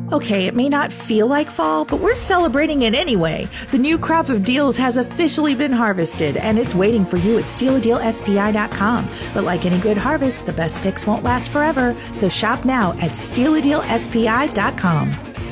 Okay, it may not feel like fall, but we're celebrating it anyway. The new crop of deals has officially been harvested, and it's waiting for you at StealaDealSPI.com. But like any good harvest, the best picks won't last forever, so shop now at StealaDealSPI.com.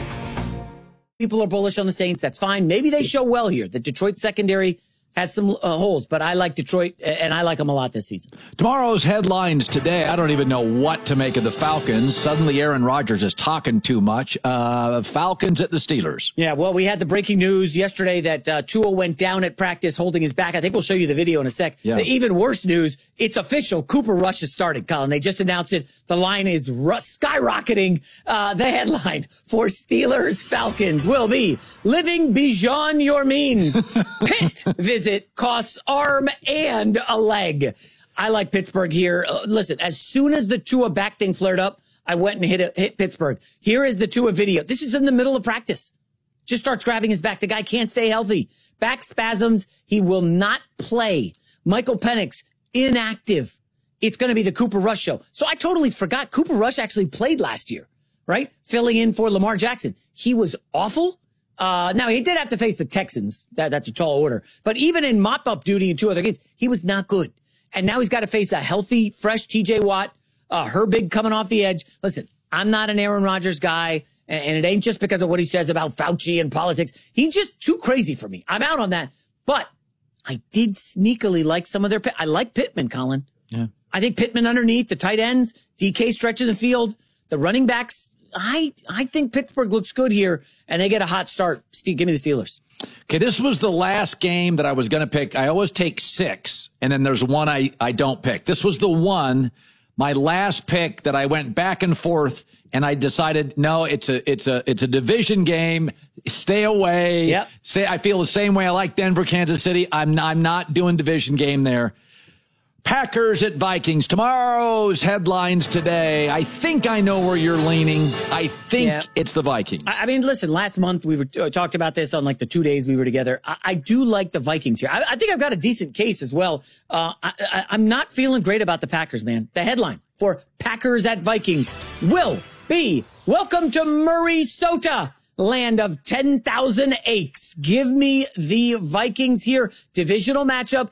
People are bullish on the Saints. That's fine. Maybe they show well here. The Detroit secondary has some holes, but I like Detroit, and I like them a lot this season. Tomorrow's headlines today, I don't even know what to make of the Falcons. Suddenly Aaron Rodgers is talking too much. Falcons at the Steelers. Yeah, well, we had the breaking news yesterday that Tua went down at practice holding his back. I think we'll show you the video in a sec. Yeah. The even worse news, it's official. Cooper Rush has started, Colin. They just announced it. The line is skyrocketing. The headline for Steelers-Falcons will be Living Beyond Your Means. Pitt visit costs arm and a leg. I like Pittsburgh here. Listen, as soon as the Tua back thing flared up, I went and hit Pittsburgh. Here is the Tua video. This is in the middle of practice. Just starts grabbing his back. The guy can't stay healthy. Back spasms. He will not play. Michael Penix, inactive. It's going to be the Cooper Rush show. So I totally forgot Cooper Rush actually played last year, right? Filling in for Lamar Jackson. He was awful. Now he did have to face the Texans. That's a tall order. But even in mop-up duty in 2 other games, he was not good. And now he's got to face a healthy, fresh TJ Watt, Herbig coming off the edge. Listen, I'm not an Aaron Rodgers guy, and it ain't just because of what he says about Fauci and politics. He's just too crazy for me. I'm out on that. But I did sneakily like some of their I like Pittman, Colin. Yeah. I think Pittman underneath, the tight ends, DK stretching the field, the running backs. I think Pittsburgh looks good here, and they get a hot start. Steve, give me the Steelers. Okay, this was the last game that I was going to pick. I always take 6, and then there's one I don't pick. This was the one, my last pick that I went back and forth, and I decided, no, it's a division game. Stay away. Yep. I feel the same way. I like Denver, Kansas City. I'm not doing division game there. Packers at Vikings. Tomorrow's headlines today. I think I know where you're leaning. I think it's the Vikings. I mean, listen, last month we were talked about this on like the 2 days we were together. I do like the Vikings here. I think I've got a decent case as well. I'm not feeling great about the Packers, man. The headline for Packers at Vikings will be, welcome to Murray-sota, land of 10,000 aches. Give me the Vikings here. Divisional matchup.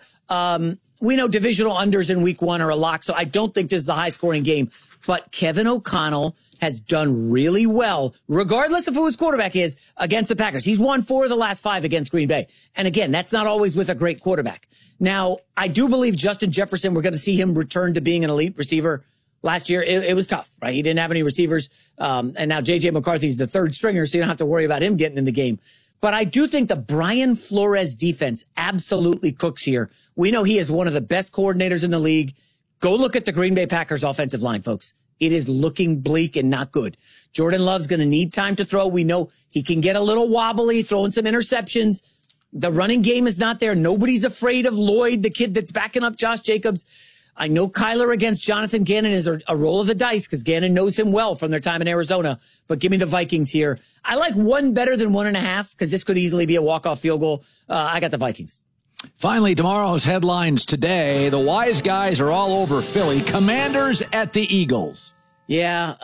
We know divisional unders in week 1 are a lock, so I don't think this is a high-scoring game. But Kevin O'Connell has done really well, regardless of who his quarterback is, against the Packers. He's won 4 of the last 5 against Green Bay. And again, that's not always with a great quarterback. Now, I do believe Justin Jefferson, we're going to see him return to being an elite receiver. Last year, it was tough, right? He didn't have any receivers. And now J.J. McCarthy's the third stringer, so you don't have to worry about him getting in the game. But I do think the Brian Flores defense absolutely cooks here. We know he is one of the best coordinators in the league. Go look at the Green Bay Packers offensive line, folks. It is looking bleak and not good. Jordan Love's going to need time to throw. We know he can get a little wobbly, throwing some interceptions. The running game is not there. Nobody's afraid of Lloyd, the kid that's backing up Josh Jacobs. I know Kyler against Jonathan Gannon is a roll of the dice because Gannon knows him well from their time in Arizona. But give me the Vikings here. I like 1 better than 1.5 because this could easily be a walk-off field goal. I got the Vikings. Finally, tomorrow's headlines today. The wise guys are all over Philly. Commanders at the Eagles. Yeah,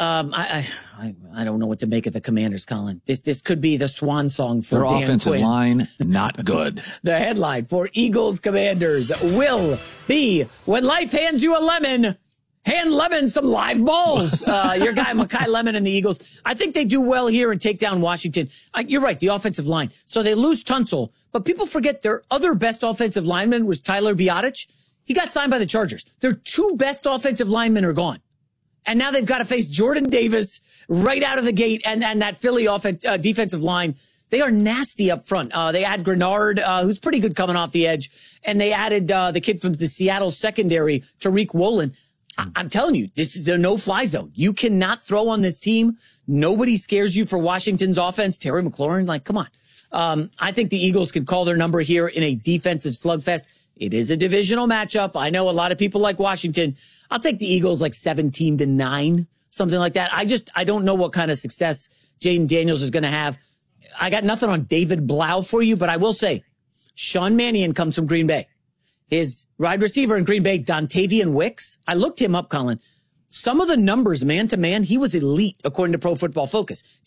I don't know what to make of the Commanders, Colin. This could be the swan song for their Dan offensive Quinn. line, not good. The headline for Eagles Commanders will be, when life hands you a lemon, hand Lemon some live balls. Your guy, Mekhi Lemon and the Eagles. I think they do well here and take down Washington. You're right, the offensive line. So they lose Tunsil, but people forget their other best offensive lineman was Tyler Biadasz. He got signed by the Chargers. Their 2 best offensive linemen are gone. And now they've got to face Jordan Davis right out of the gate and that Philly defensive line. They are nasty up front. They add Grenard, who's pretty good coming off the edge. And they added the kid from the Seattle secondary, Tariq Woolen. I'm telling you, this is a no-fly zone. You cannot throw on this team. Nobody scares you for Washington's offense. Terry McLaurin, like, come on. I think the Eagles can call their number here in a defensive slugfest. It is a divisional matchup. I know a lot of people like Washington. I'll take the Eagles like 17-9, something like that. I don't know what kind of success Jaden Daniels is going to have. I got nothing on David Blau for you, but I will say Sean Mannion comes from Green Bay. His wide receiver in Green Bay, Dontavian Wicks. I looked him up, Colin. Some of the numbers, man to man, he was elite according to Pro Football Focus.